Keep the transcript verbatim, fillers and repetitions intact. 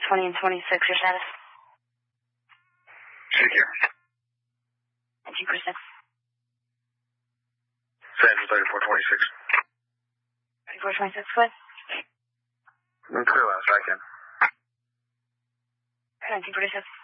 twenty and twenty-six, your status? Secure. nineteen percent. Central thirty-four twenty-six. thirty-four twenty-six, what? Clear last second. nineteen forty-six.